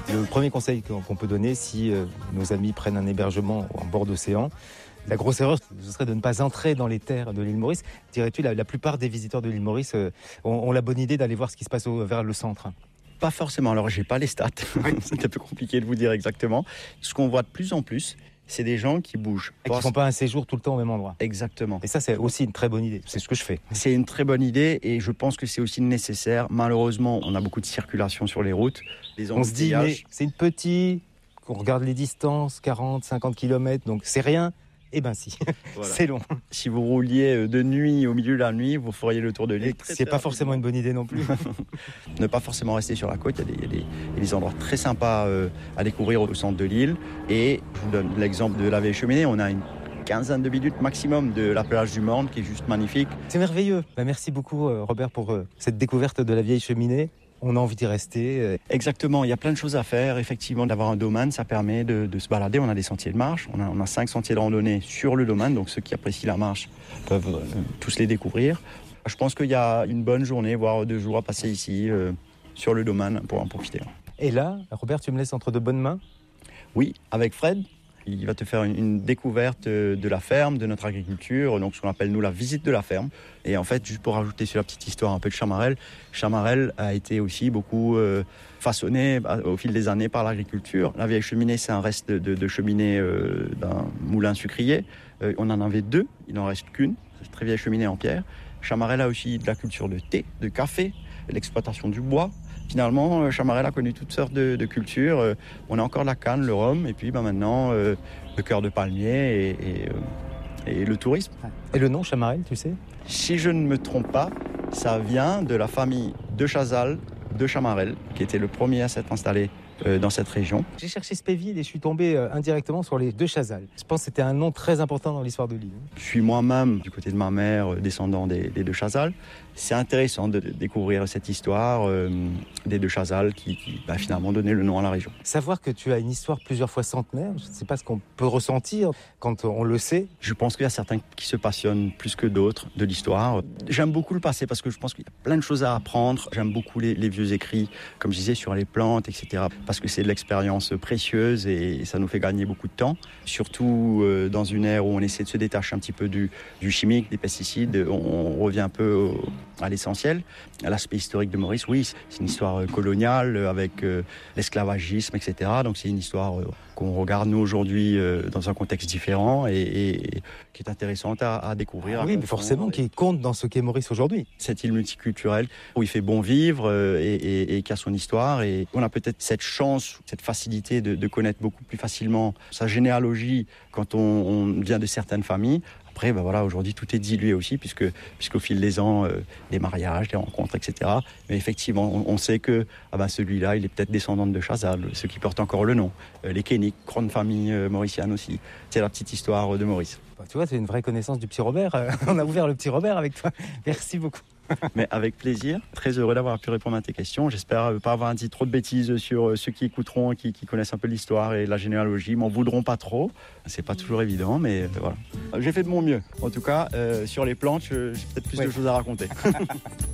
Le premier conseil qu'on peut donner si nos amis prennent un hébergement en bord d'océan, la grosse erreur, ce serait de ne pas entrer dans les terres de l'île Maurice. Dirais-tu, la plupart des visiteurs de l'île Maurice ont la bonne idée d'aller voir ce qui se passe vers le centre? Pas forcément, alors j'ai pas les stats, c'est un peu compliqué de vous dire exactement. Ce qu'on voit de plus en plus, c'est des gens qui bougent. Et qui ne font pas un séjour tout le temps au même endroit. Exactement. Et ça, c'est aussi une très bonne idée. C'est ce que je fais. C'est une très bonne idée et je pense que c'est aussi nécessaire. Malheureusement, on a beaucoup de circulation sur les routes. On se dit, mais c'est une petite... On regarde les distances, 40, 50 km, donc c'est rien. Eh ben si, voilà. C'est long. Si vous rouliez de nuit, au milieu de la nuit, vous feriez le tour de l'île. C'est pas forcément une bonne idée non plus. Ne pas forcément rester sur la côte, il y a des endroits très sympas à découvrir au centre de l'île. Et je vous donne l'exemple de la Vieille Cheminée, on a une quinzaine de minutes maximum de la plage du Morne qui est juste magnifique. C'est merveilleux. Merci beaucoup Robert pour cette découverte de la Vieille Cheminée. On a envie d'y rester. Exactement, il y a plein de choses à faire. Effectivement, d'avoir un domaine, ça permet de se balader. On a des sentiers de marche, on a 5 sentiers de randonnée sur le domaine, donc ceux qui apprécient la marche peuvent tous les découvrir. Je pense qu'il y a une bonne journée, voire 2 jours à passer ici, sur le domaine, pour en profiter. Et là, Robert, tu me laisses entre de bonnes mains ? Oui, avec Fred. Il va te faire une découverte de la ferme, de notre agriculture, donc ce qu'on appelle nous la visite de la ferme. Et en fait, juste pour rajouter sur la petite histoire un peu de Chamarel, Chamarel a été aussi beaucoup façonné au fil des années par l'agriculture. La Vieille Cheminée, c'est un reste de cheminée d'un moulin sucrier. On en avait 2, il n'en reste qu'une, c'est une très vieille cheminée en pierre. Chamarel a aussi de la culture de thé, de café, l'exploitation du bois. Finalement, Chamarel a connu toutes sortes de cultures. On a encore la canne, le rhum, et puis maintenant, le cœur de palmier et le tourisme. Et le nom Chamarel, tu sais ? Si je ne me trompe pas, ça vient de la famille de Chazal, de Chamarel, qui était le premier à s'être installé dans cette région. J'ai cherché Spéville et je suis tombé indirectement sur les 2 Chazal. Je pense que c'était un nom très important dans l'histoire de l'île. Je suis moi-même, du côté de ma mère, descendant des 2 Chazal. C'est intéressant de découvrir cette histoire des 2 Chazal qui finalement donné le nom à la région. Savoir que tu as une histoire plusieurs fois centenaire, je ne sais pas ce qu'on peut ressentir quand on le sait. Je pense qu'il y a certains qui se passionnent plus que d'autres de l'histoire. J'aime beaucoup le passé parce que je pense qu'il y a plein de choses à apprendre. J'aime beaucoup les vieux écrits, comme je disais, sur les plantes, etc. Parce que c'est de l'expérience précieuse et ça nous fait gagner beaucoup de temps. Surtout dans une ère où on essaie de se détacher un petit peu du chimique, des pesticides, on revient un peu à l'essentiel. L'aspect historique de Maurice, oui, c'est une histoire coloniale avec l'esclavagisme, etc. Donc c'est une histoire qu'on regarde nous aujourd'hui dans un contexte différent et qui est intéressante à découvrir. Oui, mais forcément, qui compte dans ce qu'est Maurice aujourd'hui. Cette île multiculturelle où il fait bon vivre et qui a son histoire. Et on a peut-être cette chance, cette facilité de connaître beaucoup plus facilement sa généalogie quand on vient de certaines familles. Après, aujourd'hui, tout est dilué aussi, puisqu'au fil des ans, des mariages, des rencontres, etc. Mais effectivement, on sait que celui-là, il est peut-être descendant de Chazal, ceux qui portent encore le nom. Les Kéniques, grande famille mauricienne aussi. C'est la petite histoire de Maurice. Tu vois, c'est une vraie connaissance du petit Robert. On a ouvert le petit Robert avec toi. Merci beaucoup. Mais avec plaisir, très heureux d'avoir pu répondre à tes questions. J'espère ne pas avoir dit trop de bêtises sur ceux qui écouteront, qui connaissent un peu l'histoire et la généalogie. M'en voudront pas trop. C'est pas toujours évident, mais voilà. J'ai fait de mon mieux. En tout cas, sur les plantes, j'ai peut-être plus de choses à raconter.